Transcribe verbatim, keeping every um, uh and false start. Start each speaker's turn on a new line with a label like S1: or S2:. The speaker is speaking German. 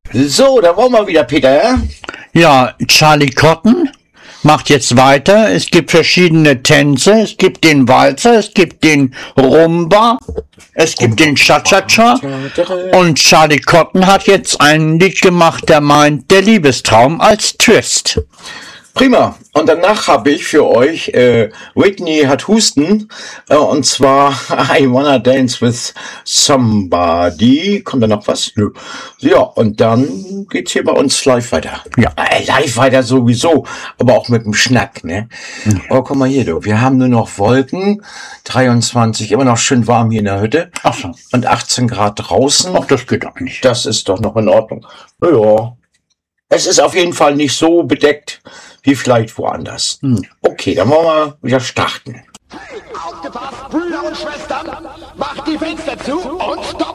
S1: So, da wollen wir wieder, Peter.
S2: Ja, Charlie Cotton macht jetzt weiter. Es gibt verschiedene Tänze. Es gibt den Walzer, es gibt den Rumba, es gibt den Cha-Cha-Cha. Und Charlie Cotton hat jetzt ein Lied gemacht, der meint der Liebestraum als Twist.
S1: Prima. Und danach habe ich für euch, äh, Whitney hat Husten, äh, und zwar I Wanna Dance with Somebody. Kommt da noch was? Nö. Ja, und dann geht's hier bei uns live weiter.
S2: Ja.
S1: Äh, live weiter sowieso, aber auch mit dem Schnack, ne? Mhm. Oh, guck mal hier, du. Wir haben nur noch Wolken, dreiundzwanzig, immer noch schön warm hier in der Hütte.
S2: Ach so.
S1: Und achtzehn Grad draußen.
S2: Ach, das geht auch nicht.
S1: Das ist doch noch in Ordnung. Ja. Es ist auf jeden Fall nicht so bedeckt wie vielleicht woanders. Hm. Okay, dann wollen wir wieder starten.
S3: Aufgepasst, Brüder und Schwestern, macht die Fenster zu und stopp!